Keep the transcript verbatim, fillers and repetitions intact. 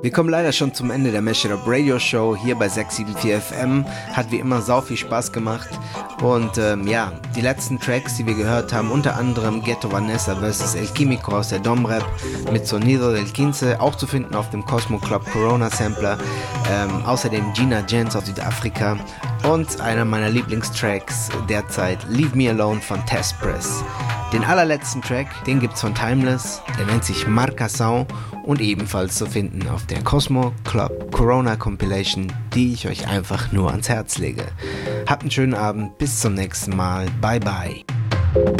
Wir kommen leider schon zum Ende der Mashup Radio Show hier bei sechs sieben vier F M. Hat wie immer sau viel Spaß gemacht. Und ähm, ja, die letzten Tracks, die wir gehört haben, unter anderem Ghetto Vanessa versus El Químico aus der Domrep mit Sonido del quince, auch zu finden auf dem Cosmo Club Corona Sampler. Ähm, außerdem Gina Jens aus Südafrika und einer meiner Lieblingstracks derzeit, Leave Me Alone von Test Press. Den allerletzten Track, den gibt's von Timeless, der nennt sich Marcação und ebenfalls zu finden auf der Cosmo Club Corona Compilation, die ich euch einfach nur ans Herz lege. Habt einen schönen Abend, bis zum nächsten Mal, bye bye.